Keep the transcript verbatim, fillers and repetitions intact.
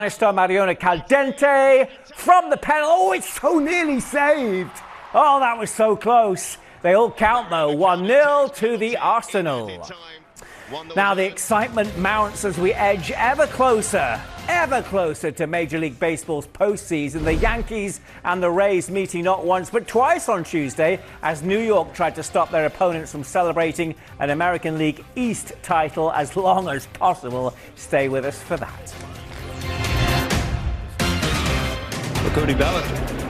Star Mariona Caldente from the penalty. Oh, it's so nearly saved. Oh, that was so close. They all count, though. one nil to the Arsenal. Now the excitement mounts as we edge ever closer, ever closer to Major League Baseball's postseason. The Yankees and the Rays meeting not once but twice on Tuesday as New York tried to stop their opponents from celebrating an American League East title as long as possible. Stay with us for that. Cody Bellinger.